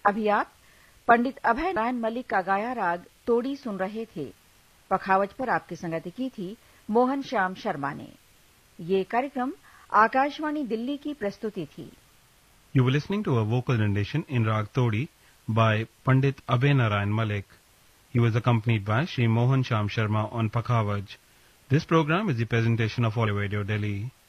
अभी आप पंडित अभय नारायण मलिक का गाया राग तोड़ी सुन रहे थे। पखावज पर आपकी संगति की थी मोहन श्याम शर्मा ने। ये कार्यक्रम आकाशवाणी दिल्ली की प्रस्तुति थी। You were listening to a vocal rendition in Rag Todi by Pandit Abhay Narayan Malik. He was accompanied by Shri Mohan Sham Sharma on Pakhavaj. This program is the presentation of All Radio Delhi.